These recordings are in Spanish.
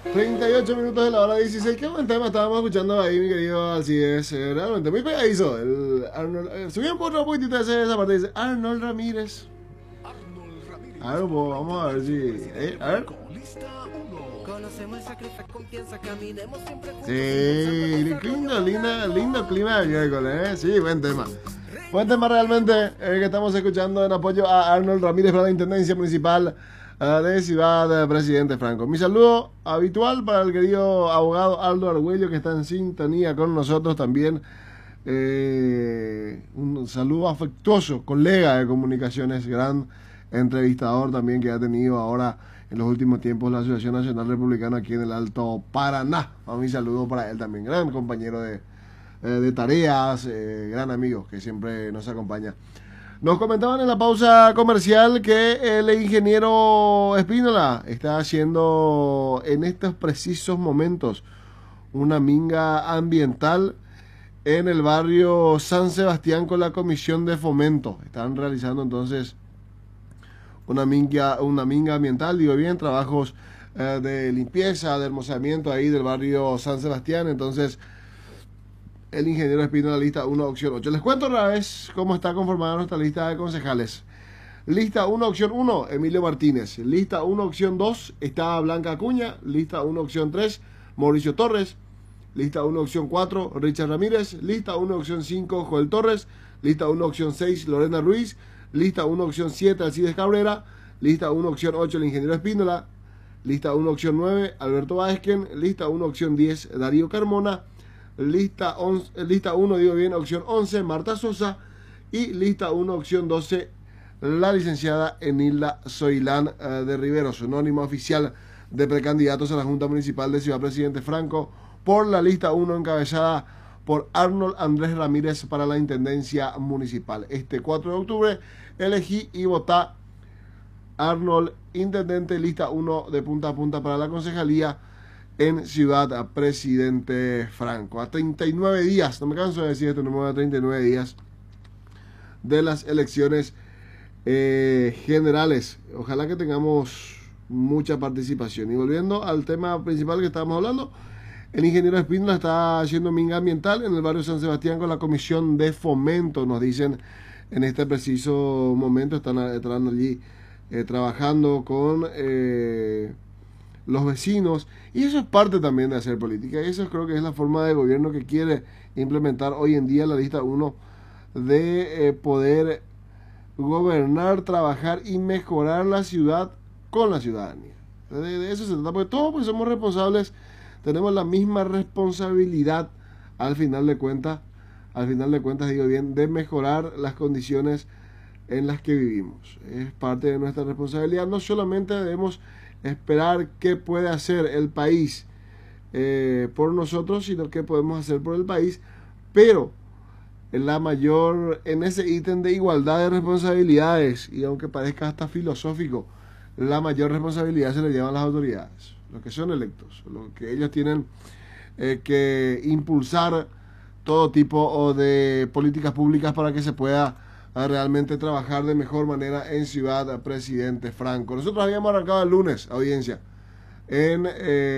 38 minutos de la hora 16. Qué buen tema estábamos escuchando ahí, mi querido. Así es, realmente muy pegadizo. El Arnold, subí un poquitito esa parte. Dice Arnold Ramírez. A ver, pues, vamos a ver si. A ver. Sí, lindo clima de miércoles, ¿eh? Sí, buen tema. Buen tema realmente que estamos escuchando en apoyo a Arnold Ramírez para la Intendencia Municipal de Ciudad Presidente Franco. Mi saludo habitual para el querido abogado Aldo Argüello, que está en sintonía con nosotros también. Un saludo afectuoso, colega de comunicaciones, gran entrevistador también que ha tenido ahora en los últimos tiempos la Asociación Nacional Republicana aquí en el Alto Paraná. A mi saludo para él también, gran compañero de tareas, gran amigo que siempre nos acompaña. Nos comentaban en la pausa comercial que el ingeniero Espínola está haciendo en estos precisos momentos una minga ambiental en el barrio San Sebastián con la Comisión de Fomento. Están realizando entonces una minga ambiental, digo bien, trabajos de limpieza, de hermosamiento ahí del barrio San Sebastián. Entonces el ingeniero Espínola, lista 1, opción 8. Les cuento otra vez cómo está conformada nuestra lista de concejales. Lista 1, opción 1, Emilio Martínez. Lista 1, opción 2, está Blanca Acuña. Lista 1, opción 3, Mauricio Torres. Lista 1, opción 4, Richard Ramírez. Lista 1, opción 5, Joel Torres. Lista 1, opción 6, Lorena Ruiz. Lista 1, opción 7, Alcides Cabrera. Lista 1, opción 8, el ingeniero Espínola. Lista 1, opción 9, Alberto Vázquez. Lista 1, opción 10, Darío Carmona. Lista 1, digo bien, opción 11, Marta Sosa. Y lista 1, opción 12, la licenciada Enilda Zoilán de Riveros, anónimo oficial de precandidatos a la Junta Municipal de Ciudad Presidente Franco, por la lista 1 encabezada por Arnold Andrés Ramírez para la Intendencia Municipal. Este 4 de octubre elegí y voté Arnold, intendente, lista 1 de punta a punta para la concejalía en Ciudad Presidente Franco. A 39 días, no me canso de decir este número, a 39 días de las elecciones generales. Ojalá que tengamos mucha participación. Y volviendo al tema principal que estábamos hablando, el ingeniero Espínola está haciendo minga ambiental en el barrio San Sebastián con la Comisión de Fomento. Nos dicen en este preciso momento, están allí trabajando con los vecinos, y eso es parte también de hacer política, y eso creo que es la forma de gobierno que quiere implementar hoy en día la lista 1, de poder gobernar, trabajar y mejorar la ciudad con la ciudadanía. De eso se trata, porque todos pues somos responsables, tenemos la misma responsabilidad al final de cuentas, digo bien, de mejorar las condiciones en las que vivimos. Es parte de nuestra responsabilidad. No solamente debemos esperar qué puede hacer el país por nosotros, sino qué podemos hacer por el país, pero en ese ítem de igualdad de responsabilidades, y aunque parezca hasta filosófico, la mayor responsabilidad se le llevan las autoridades, los que son electos, los que ellos tienen que impulsar todo tipo de políticas públicas para que se pueda realmente trabajar de mejor manera en Ciudad Presidente Franco. Nosotros habíamos arrancado el lunes, audiencia, en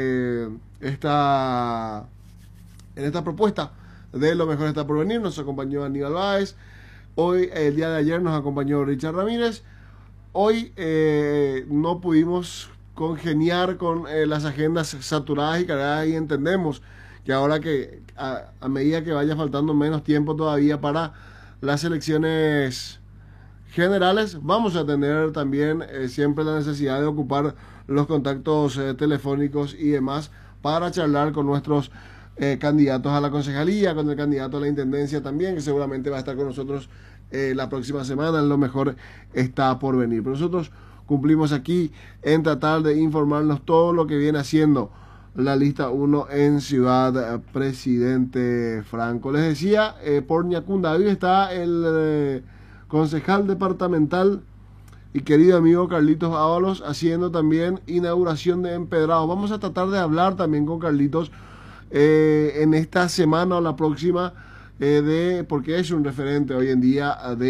esta propuesta de Lo Mejor Está Por Venir. Nos acompañó Aníbal Báez. Hoy, el día de ayer, nos acompañó Richard Ramírez. Hoy no pudimos congeniar con las agendas saturadas y cargadas, y entendemos que ahora que a medida que vaya faltando menos tiempo todavía para las elecciones generales, vamos a tener también siempre la necesidad de ocupar los contactos telefónicos y demás para charlar con nuestros candidatos a la concejalía, con el candidato a la intendencia también, que seguramente va a estar con nosotros la próxima semana. Lo mejor está por venir. Pero nosotros cumplimos aquí en tratar de informarnos todo lo que viene haciendo la lista 1 en Ciudad Presidente Franco. Les decía, por Ñacundaví está el concejal departamental y querido amigo Carlitos Ábalos haciendo también inauguración de empedrados. Vamos a tratar de hablar también con Carlitos en esta semana o la próxima, porque es un referente hoy en día de